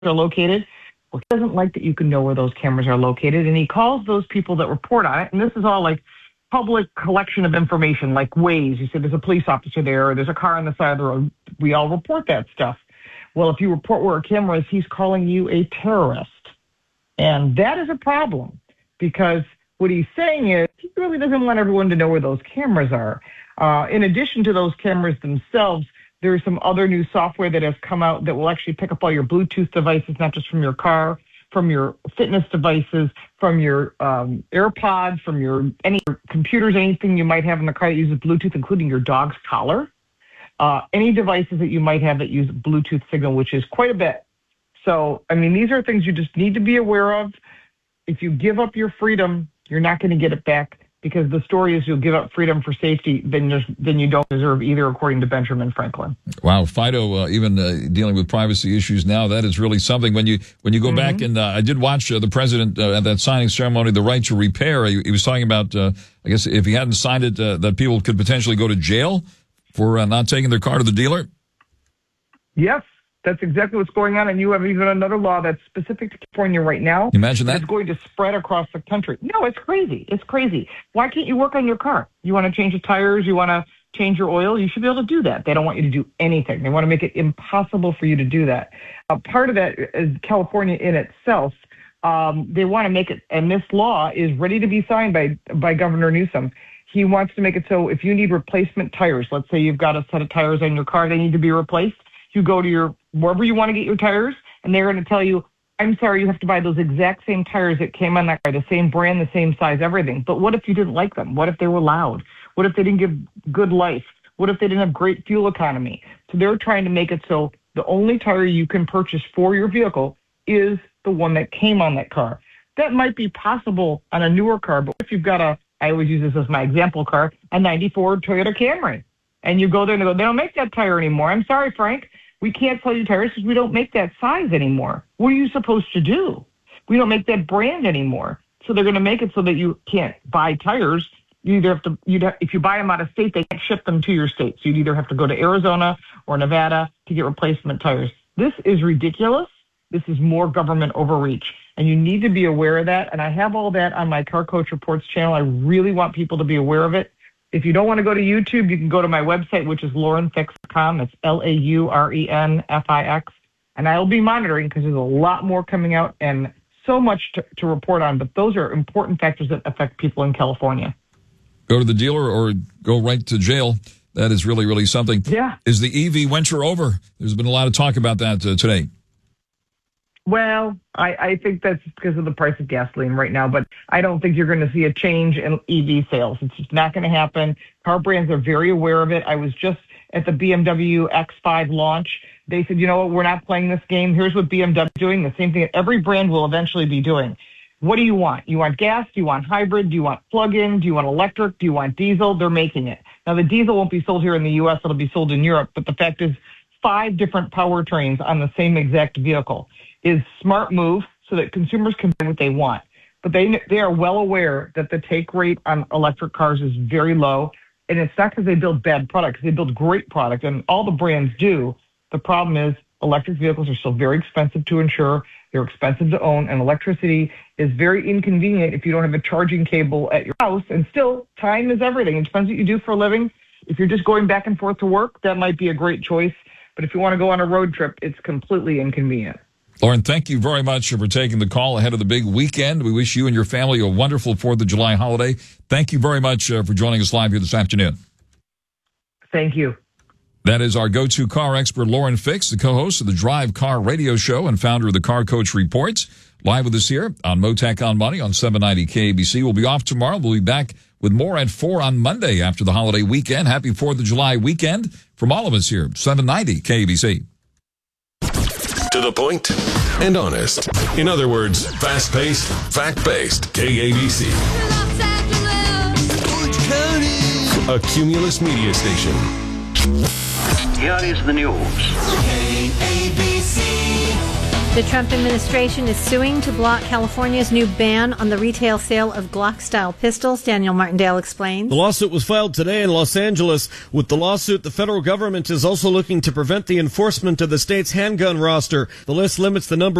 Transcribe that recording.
are located. Well, he doesn't like that you can know where those cameras are located, and he calls those people that report on it, and this is all like public collection of information, like Waze. You said there's a police officer there, or there's a car on the side of the road. We all report that stuff. Well, if you report where a camera is, he's calling you a terrorist. And that is a problem, because what he's saying is he really doesn't want everyone to know where those cameras are. In addition to those cameras themselves, there's some other new software that has come out that will actually pick up all your Bluetooth devices, not just from your car, from your fitness devices, from your AirPods, from your any computers, anything you might have in the car that uses Bluetooth, including your dog's collar, any devices that you might have that use Bluetooth signal, which is quite a bit. So, I mean, these are things you just need to be aware of. If you give up your freedom, you're not going to get it back, because the story is you'll give up freedom for safety, then you don't deserve either, according to Benjamin Franklin. Wow, Fido, even dealing with privacy issues now, that is really something. When you go back, and I did watch the president at that signing ceremony, the right to repair. He was talking about, I guess, if he hadn't signed it, that people could potentially go to jail for not taking their car to the dealer. Yes. That's exactly what's going on, and you have even another law that's specific to California right now. Imagine that. It's going to spread across the country. No, it's crazy. It's crazy. Why can't you work on your car? You want to change the tires? You want to change your oil? You should be able to do that. They don't want you to do anything. They want to make it impossible for you to do that. Part of that is California in itself. They want to make it, and this law is ready to be signed by Governor Newsom. He wants to make it so if you need replacement tires, let's say you've got a set of tires on your car, they need to be replaced. You go to wherever you want to get your tires, and they're going to tell you, I'm sorry, you have to buy those exact same tires that came on that car, the same brand, the same size, everything. But what if you didn't like them? What if they were loud? What if they didn't give good life? What if they didn't have great fuel economy? So they're trying to make it so the only tire you can purchase for your vehicle is the one that came on that car. That might be possible on a newer car, but if you've got I always use this as my example car, a 94 Toyota Camry, and you go there and they don't make that tire anymore. I'm sorry, Frank. We can't sell you tires because we don't make that size anymore. What are you supposed to do? We don't make that brand anymore. So they're going to make it so that you can't buy tires. You either have to, if you buy them out of state, they can't ship them to your state. So you'd either have to go to Arizona or Nevada to get replacement tires. This is ridiculous. This is more government overreach. And you need to be aware of that. And I have all that on my Car Coach Reports channel. I really want people to be aware of it. If you don't want to go to YouTube, you can go to my website, which is laurenfix.com. It's LAURENFIX. And I'll be monitoring because there's a lot more coming out and so much to report on. But those are important factors that affect people in California. Go to the dealer or go right to jail. That is really, really something. Yeah. Is the EV venture over? There's been a lot of talk about that today. Well, I think that's because of the price of gasoline right now, but I don't think you're going to see a change in EV sales. It's just not going to happen. Car brands are very aware of it. I was just at the BMW X5 launch. They said, you know what, we're not playing this game. Here's what BMW is doing, the same thing that every brand will eventually be doing. What do you want? You want gas? Do you want hybrid? Do you want plug-in? Do you want electric? Do you want diesel? They're making it. Now, the diesel won't be sold here in the U.S. It'll be sold in Europe, but the fact is 5 different powertrains on the same exact vehicle is smart move so that consumers can buy what they want. But they are well aware that the take rate on electric cars is very low, and it's not because they build bad products. They build great product, and all the brands do. The problem is electric vehicles are still very expensive to insure. They're expensive to own, and electricity is very inconvenient if you don't have a charging cable at your house. And still, time is everything. It depends what you do for a living. If you're just going back and forth to work, that might be a great choice. But if you want to go on a road trip, it's completely inconvenient. Lauren, thank you very much for taking the call ahead of the big weekend. We wish you and your family a wonderful 4th of July holiday. Thank you very much for joining us live here this afternoon. Thank you. That is our go-to car expert, Lauren Fix, the co-host of the Drive Car Radio Show and founder of the Car Coach Reports. Live with us here on Motec on Money on 790 KABC. We'll be off tomorrow. We'll be back with more at 4 on Monday after the holiday weekend. Happy 4th of July weekend from all of us here, 790 KABC. To the point and honest. In other words, fast-paced, fact-based KABC. A Cumulus media station. Here is the news. KABC. The Trump administration is suing to block California's new ban on the retail sale of Glock-style pistols. Daniel Martindale explains. The lawsuit was filed today in Los Angeles. With the lawsuit, the federal government is also looking to prevent the enforcement of the state's handgun roster. The list limits the number